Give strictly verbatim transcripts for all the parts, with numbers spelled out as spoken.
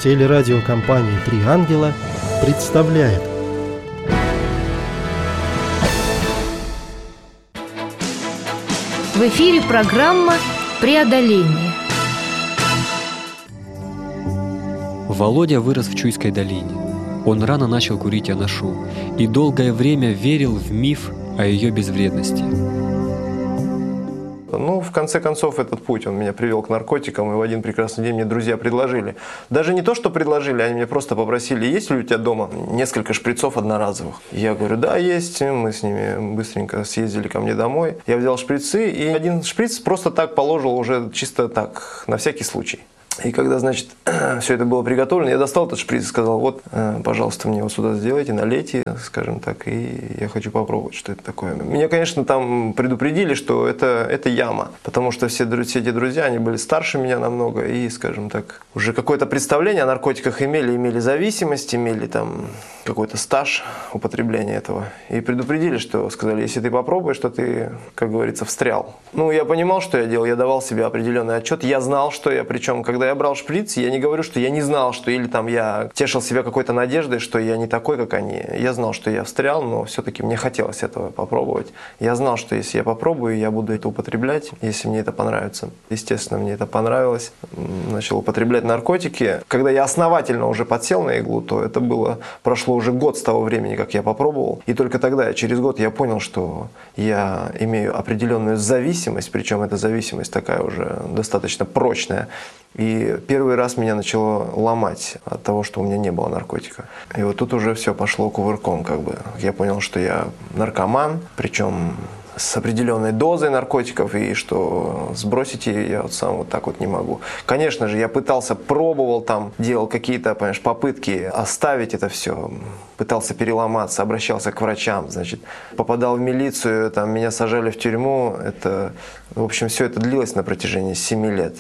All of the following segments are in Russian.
Телерадиокомпания «Три ангела» представляет. В эфире программа «Преодоление». Володя вырос в Чуйской долине. Он рано начал курить анашу и долгое время верил в миф о ее безвредности. Ну, в конце концов, этот путь, он меня привел к наркотикам, и в один прекрасный день мне друзья предложили. Даже не то, что предложили, они мне просто попросили: есть ли у тебя дома несколько шприцов одноразовых? Я говорю: да, есть. Мы с ними быстренько съездили ко мне домой. Я взял шприцы, и один шприц просто так положил, уже чисто так, на всякий случай. И когда, значит, все это было приготовлено, я достал этот шприц и сказал: вот, пожалуйста, мне вот сюда сделайте, налейте, скажем так, и я хочу попробовать, что это такое. Меня, конечно, там предупредили, что это, это яма, потому что все, все эти друзья, они были старше меня намного, и, скажем так, уже какое-то представление о наркотиках имели, имели зависимость, имели там какой-то стаж употребления этого. И предупредили, что сказали: если ты попробуешь, то ты, как говорится, встрял. Ну, я понимал, что я делал, я давал себе определенный отчет, я знал, что я, причем, когда я брал шприц, я не говорю, что я не знал, что или там я тешил себя какой-то надеждой, что я не такой, как они. Я знал, что я встрял, но все-таки мне хотелось этого попробовать. Я знал, что если я попробую, я буду это употреблять, если мне это понравится. Естественно, мне это понравилось. Начал употреблять наркотики. Когда я основательно уже подсел на иглу, то это было, прошло уже год с того времени, как я попробовал. И только тогда, через год, я понял, что я имею определенную зависимость, причем эта зависимость такая уже достаточно прочная. И первый раз меня начало ломать от того, что у меня не было наркотика. И вот тут уже все пошло кувырком, как бы. Я понял, что я наркоман, причем с определенной дозой наркотиков, и что сбросить ее я вот сам вот так вот не могу. Конечно же, я пытался, пробовал там, делал какие-то, понимаешь, попытки оставить это все, пытался переломаться, обращался к врачам, значит, попадал в милицию, там, меня сажали в тюрьму, это, в общем, все это длилось на протяжении семи лет.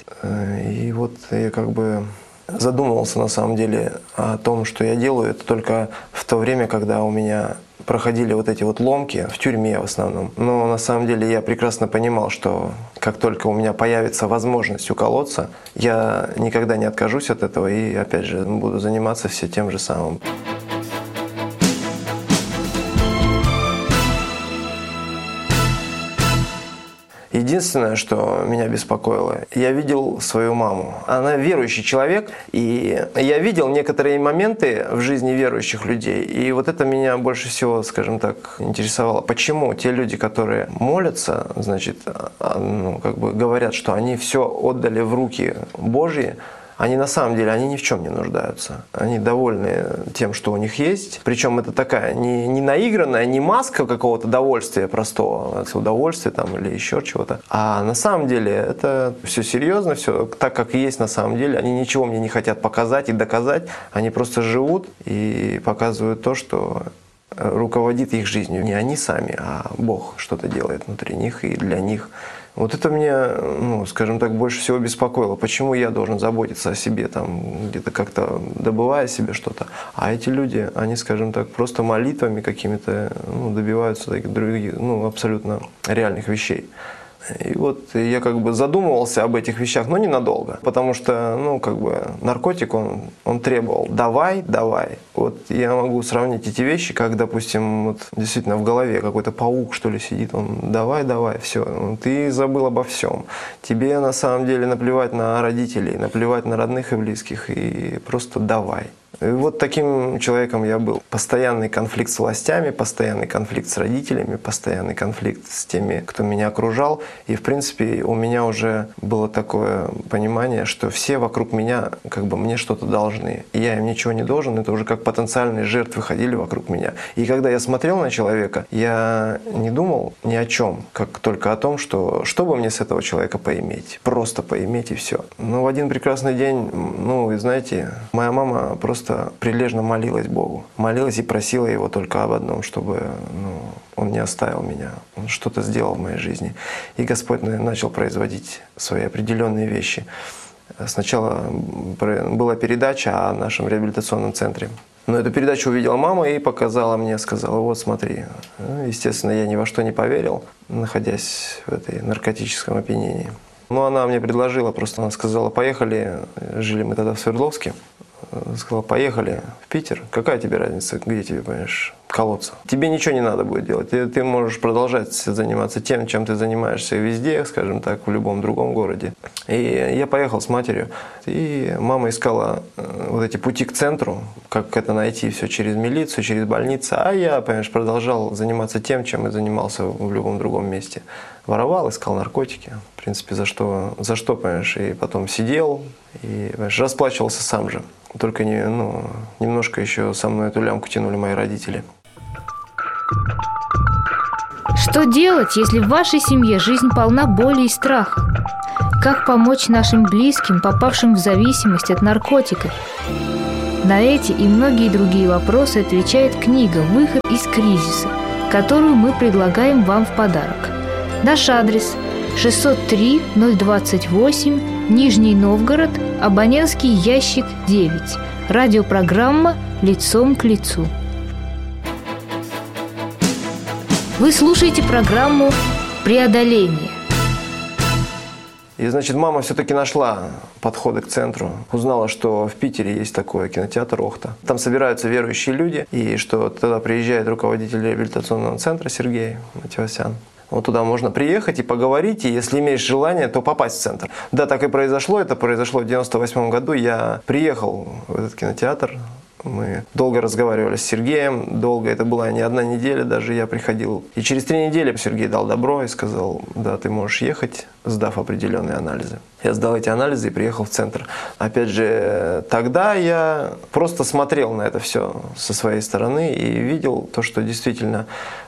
И вот я как бы задумывался на самом деле о том, что я делаю, это только в то время, когда у меня проходили вот эти вот ломки, в тюрьме в основном. Но на самом деле я прекрасно понимал, что как только у меня появится возможность уколоться, я никогда не откажусь от этого и, опять же, буду заниматься все тем же самым. Единственное, что меня беспокоило, я видел свою маму. Она верующий человек, и я видел некоторые моменты в жизни верующих людей, и вот это меня больше всего, скажем так, интересовало. Почему те люди, которые молятся, значит, ну, как бы говорят, что они все отдали в руки Божьи, они на самом деле, они ни в чем не нуждаются. Они довольны тем, что у них есть. Причем это такая не, не наигранная, не маска какого-то довольствия простого, удовольствия там, или еще чего-то. А на самом деле это все серьезно, все так, как есть на самом деле. Они ничего мне не хотят показать и доказать. Они просто живут и показывают то, что руководит их жизнью. Не они сами, а Бог что-то делает внутри них и для них. Вот это меня, ну, скажем так, больше всего беспокоило. Почему я должен заботиться о себе, там, где-то как-то добывая себе что-то, а эти люди, они, скажем так, просто молитвами какими-то, ну, добиваются таких других, ну, абсолютно реальных вещей. И вот я как бы задумывался об этих вещах, но ненадолго, потому что, ну, как бы наркотик, он, он требовал «давай, давай». Вот я могу сравнить эти вещи, как, допустим, вот действительно в голове какой-то паук, что ли, сидит, он «давай, давай», все, ты забыл обо всем. Тебе на самом деле наплевать на родителей, наплевать на родных и близких, и просто «давай». И вот таким человеком я был. Постоянный конфликт с властями, постоянный конфликт с родителями, постоянный конфликт с теми, кто меня окружал. И, в принципе, у меня уже было такое понимание, что все вокруг меня как бы мне что-то должны. И я им ничего не должен. Это уже как потенциальные жертвы ходили вокруг меня. И когда я смотрел на человека, я не думал ни о чем, как только о том, что что бы мне с этого человека поиметь. Просто поиметь и все. Но в один прекрасный день, ну, вы знаете, моя мама просто прилежно молилась Богу. Молилась и просила Его только об одном, чтобы, ну, Он не оставил меня. Он что-то сделал в моей жизни. И Господь начал производить свои определенные вещи. Сначала была передача о нашем реабилитационном центре. Но эту передачу увидела мама и показала мне, сказала: вот смотри. Естественно, я ни во что не поверил, находясь в этой наркотическом опьянении. Но она мне предложила, просто она сказала: поехали, жили мы тогда в Свердловске, сказал, поехали в Питер. Какая тебе разница, где тебе, понимаешь, колоться? Тебе ничего не надо будет делать. Ты, ты можешь продолжать заниматься тем, чем ты занимаешься везде, скажем так, в любом другом городе. И я поехал с матерью. И мама искала вот эти пути к центру, как это найти, все через милицию, через больницу. А я, понимаешь, продолжал заниматься тем, чем и занимался в любом другом месте. Воровал, искал наркотики. В принципе, за что, за что, понимаешь, и потом сидел, и, понимаешь, расплачивался сам же. Только не, ну, немножко еще со мной эту лямку тянули мои родители. Что делать, если в вашей семье жизнь полна боли и страха? Как помочь нашим близким, попавшим в зависимость от наркотиков? На эти и многие другие вопросы отвечает книга «Выход из кризиса», которую мы предлагаем вам в подарок. Наш адрес – шестьсот три ноль двадцать восемь, Нижний Новгород, абонентский ящик девять. Радиопрограмма «Лицом к лицу». Вы слушаете программу «Преодоление». И, значит, мама все-таки нашла подходы к центру. Узнала, что в Питере есть такой кинотеатр «Охта». Там собираются верующие люди, и что туда приезжает руководитель реабилитационного центра Сергей Матевосян. Вот туда можно приехать и поговорить, и если имеешь желание, то попасть в центр. Да, так и произошло. Это произошло в девяносто восьмом году. Я приехал в этот кинотеатр. Мы долго разговаривали с Сергеем, долго, это была не одна неделя, даже я приходил. И через три недели Сергей дал добро и сказал, да, ты можешь ехать, сдав определенные анализы. Я сдал эти анализы и приехал в центр. Опять же, тогда я просто смотрел на это все со своей стороны и видел то, что действительно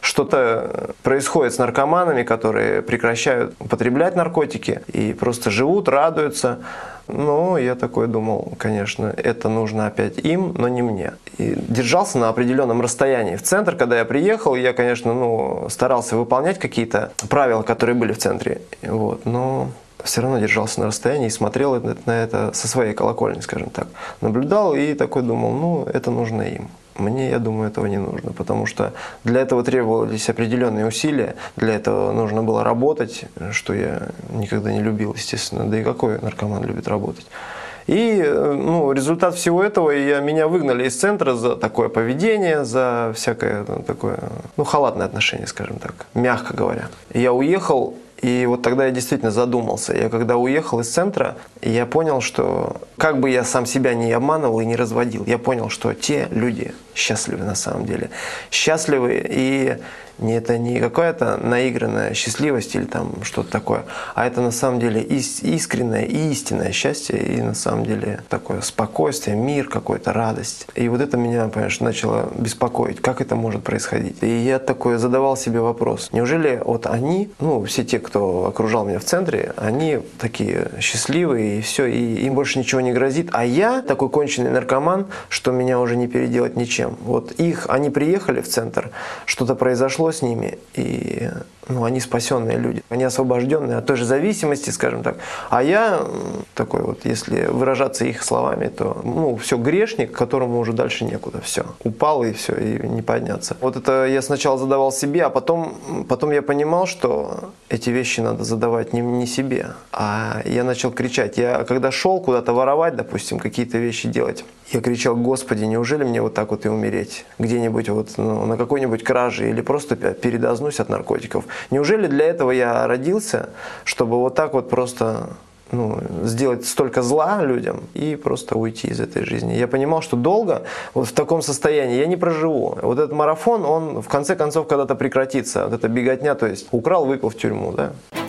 что-то происходит с наркоманами, которые прекращают употреблять наркотики и просто живут, радуются. Ну, я такой думал, конечно, это нужно опять им, но не мне. И держался на определенном расстоянии. В центр, когда я приехал, я, конечно, ну, старался выполнять какие-то правила, которые были в центре. Вот, но все равно держался на расстоянии и смотрел на это со своей колокольни, скажем так. Наблюдал и такой думал, ну, это нужно им. Мне, я думаю, этого не нужно, потому что для этого требовались определенные усилия, для этого нужно было работать, что я никогда не любил, естественно, да и какой наркоман любит работать. И ну, результат всего этого, я, меня выгнали из центра за такое поведение, за всякое ну, такое, ну, халатное отношение, скажем так, мягко говоря. Я уехал. И вот тогда я действительно задумался. Я когда уехал из центра, я понял, что как бы я сам себя не обманывал и не разводил, я понял, что те люди счастливы на самом деле. Счастливы, и не, это не какая-то наигранная счастливость или там что-то такое, а это на самом деле искреннее и истинное счастье, и на самом деле такое спокойствие, мир, какая-то радость. И вот это меня, понимаешь, начало беспокоить, как это может происходить. И я такой задавал себе вопрос, неужели вот они, ну все те, кто окружал меня в центре, они такие счастливые и все, и им больше ничего не грозит, а я такой конченый наркоман, что меня уже не переделать ничем. Вот их, они приехали в центр, что-то произошло с ними, и ну, они спасенные люди, они освобожденные от той же зависимости, скажем так. А я такой вот, если выражаться их словами, то ну, все, грешник, которому уже дальше некуда, все. Упал и все, и не подняться. Вот это я сначала задавал себе, а потом, потом я понимал, что эти вещи надо задавать не, не себе, а я начал кричать. Я когда шел куда-то воровать, допустим, какие-то вещи делать, я кричал, Господи, неужели мне вот так вот и умереть? Где-нибудь вот ну, на какой-нибудь краже или просто передознусь от наркотиков. Неужели для этого я родился, чтобы вот так вот просто ну, сделать столько зла людям и просто уйти из этой жизни? Я понимал, что долго вот в таком состоянии я не проживу. Вот этот марафон, он в конце концов когда-то прекратится. Вот эта беготня, то есть украл, выпил в тюрьму, да?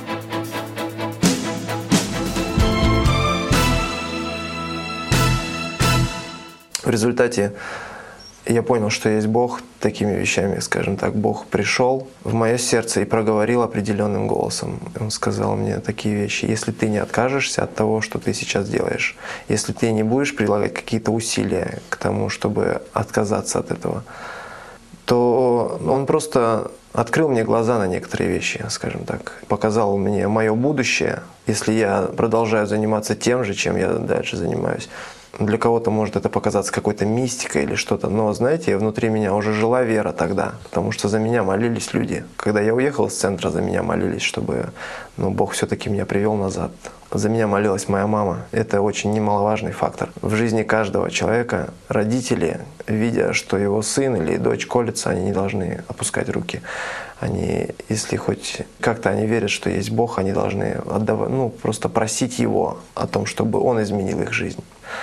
В результате я понял, что есть Бог такими вещами, скажем так. Бог пришел в мое сердце и проговорил определенным голосом. Он сказал мне такие вещи. Если ты не откажешься от того, что ты сейчас делаешь, если ты не будешь прилагать какие-то усилия к тому, чтобы отказаться от этого, то он просто открыл мне глаза на некоторые вещи, скажем так. Показал мне мое будущее, если я продолжаю заниматься тем же, чем я дальше занимаюсь. для кого-то может это показаться какой-то мистикой или что-то, но, знаете, внутри меня уже жила вера тогда, потому что за меня молились люди. Когда я уехал из центра, за меня молились, чтобы ну, Бог все-таки меня привел назад. За меня молилась моя мама. Это очень немаловажный фактор. В жизни каждого человека родители, видя, что его сын или дочь колется, они не должны опускать руки. Они, если хоть как-то они верят, что есть Бог, они должны отдавать, ну, просто просить Его о том, чтобы Он изменил их жизнь.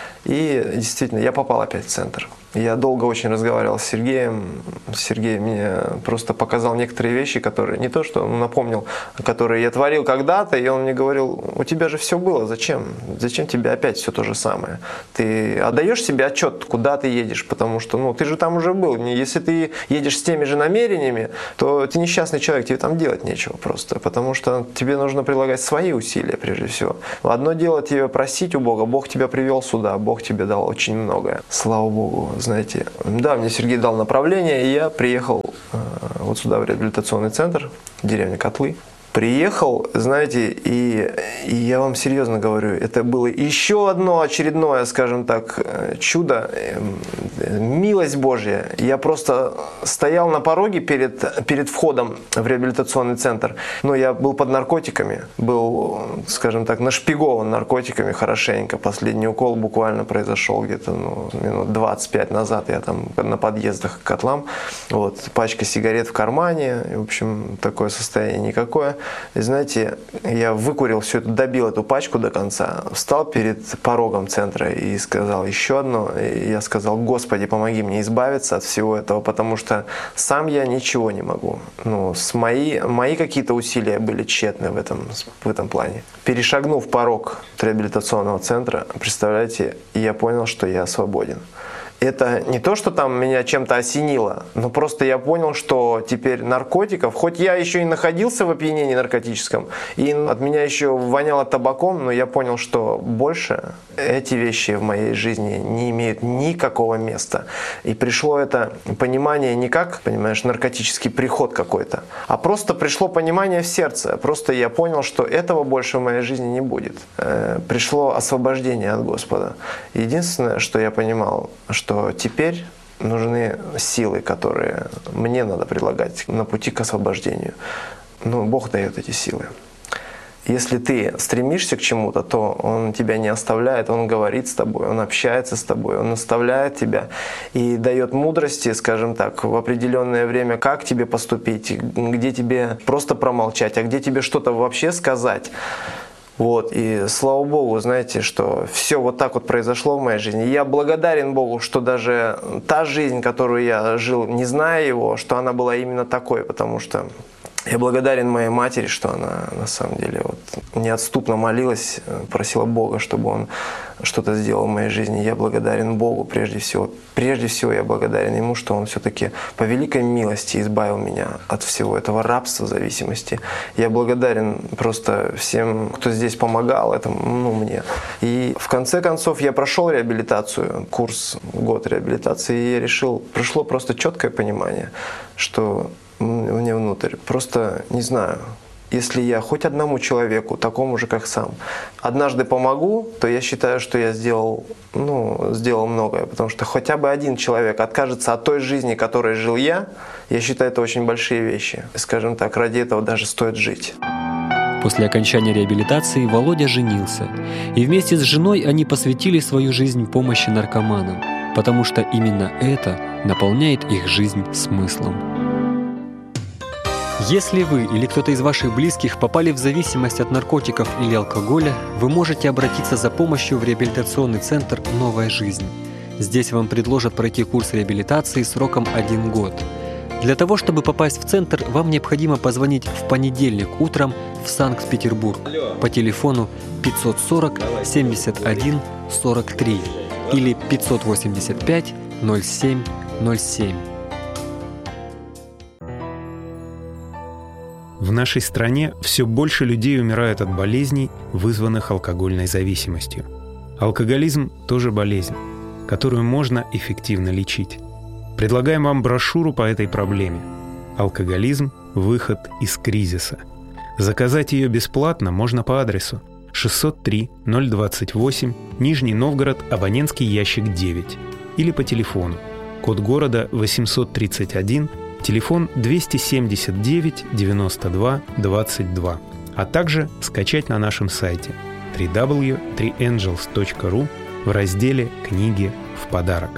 И действительно, я попал опять в центр. Я долго очень разговаривал с Сергеем. Сергей мне просто показал некоторые вещи, которые не то, что он напомнил, которые я творил когда-то, и он мне говорил: у тебя же все было, зачем? Зачем тебе опять все то же самое? Ты отдаешь себе отчет, куда ты едешь, потому что ну, ты же там уже был. Если ты едешь с теми же намерениями, то ты несчастный человек, тебе там делать нечего просто, потому что тебе нужно прилагать свои усилия прежде всего. Одно дело тебе просить у Бога, Бог тебя привел сюда, Бог тебе дал очень многое. Слава Богу, знаете. Да, мне Сергей дал направление, и я приехал э, вот сюда, в реабилитационный центр, деревня Котлы. Приехал, знаете, и, и я вам серьезно говорю, это было еще одно очередное, скажем так, чудо, милость Божья. Я просто стоял на пороге перед, перед входом в реабилитационный центр, но я был под наркотиками, был, скажем так, нашпигован наркотиками хорошенько. Последний укол буквально произошел где-то ну, минут двадцать пять назад, я там на подъездах к котлам, вот, пачка сигарет в кармане, в общем, такое состояние никакое. И знаете, я выкурил все это, добил эту пачку до конца, встал перед порогом центра и сказал еще одно. И я сказал: Господи, помоги мне избавиться от всего этого, потому что сам я ничего не могу. Ну, с мои, мои какие-то усилия были тщетны в этом, в этом плане. Перешагнув порог реабилитационного центра, представляете, я понял, что я свободен. Это не то, что там меня чем-то осенило, но просто я понял, что теперь наркотиков, хоть я еще и находился в опьянении наркотическом, и от меня еще воняло табаком, но я понял, что больше эти вещи в моей жизни не имеют никакого места. И пришло это понимание не как, понимаешь, наркотический приход какой-то, а просто пришло понимание в сердце. Просто я понял, что этого больше в моей жизни не будет. Пришло освобождение от Господа. Единственное, что я понимал, что теперь нужны силы, которые мне надо прилагать на пути к освобождению. Но Бог дает эти силы. Если ты стремишься к чему-то, то Он тебя не оставляет, Он говорит с тобой, Он общается с тобой, Он наставляет тебя и дает мудрости, скажем так, в определенное время, как тебе поступить, где тебе просто промолчать, а где тебе что-то вообще сказать. Вот, и слава Богу, знаете, что все вот так вот произошло в моей жизни. Я благодарен Богу, что даже та жизнь, которую я жил, не зная Его, что она была именно такой, потому что я благодарен моей матери, что она на самом деле вот неотступно молилась, просила Бога, чтобы Он что-то сделал в моей жизни. Я благодарен Богу прежде всего. Прежде всего я благодарен Ему, что Он все-таки по великой милости избавил меня от всего этого рабства, зависимости. Я благодарен просто всем, кто здесь помогал этому, ну, мне. И в конце концов я прошел реабилитацию, курс, год реабилитации, и я решил, пришло просто четкое понимание, что мне внутрь. Просто не знаю, если я хоть одному человеку, такому же, как сам, однажды помогу, то я считаю, что я сделал, ну, сделал многое. Потому что хотя бы один человек откажется от той жизни, которой жил я, я считаю, это очень большие вещи. Скажем так, ради этого даже стоит жить. После окончания реабилитации Володя женился. И вместе с женой они посвятили свою жизнь помощи наркоманам, потому что именно это наполняет их жизнь смыслом. Если вы или кто-то из ваших близких попали в зависимость от наркотиков или алкоголя, вы можете обратиться за помощью в реабилитационный центр «Новая жизнь». Здесь вам предложат пройти курс реабилитации сроком один год. Для того, чтобы попасть в центр, вам необходимо позвонить в понедельник утром в Санкт-Петербург по телефону пятьсот сорок семьдесят один сорок три или пятьсот восемьдесят пять ноль семь ноль семь. В нашей стране все больше людей умирают от болезней, вызванных алкогольной зависимостью. Алкоголизм тоже болезнь, которую можно эффективно лечить. Предлагаем вам брошюру по этой проблеме «Алкоголизм. Выход из кризиса». Заказать ее бесплатно можно по адресу шестьсот три ноль двадцать восемь, Нижний Новгород, абонентский ящик девять. Или по телефону. Код города восемьсот тридцать один, телефон двести семьдесят девять девяносто два двадцать два. А также скачать на нашем сайте дабл ю дабл ю дабл ю точка три энджелс точка ру в разделе «Книги в подарок».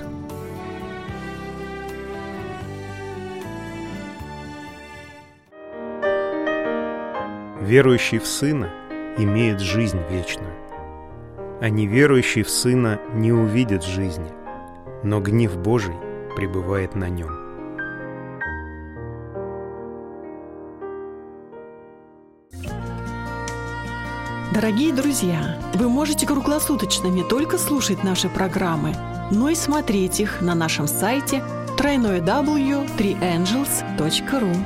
Верующий в Сына имеет жизнь вечную, а неверующий в Сына не увидит жизни, но гнев Божий пребывает на нем. Дорогие друзья, вы можете круглосуточно не только слушать наши программы, но и смотреть их на нашем сайте дабл ю дабл ю дабл ю точка три энджелс точка ру.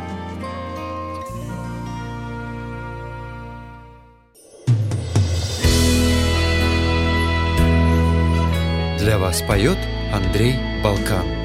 Для вас поет Андрей Балкан.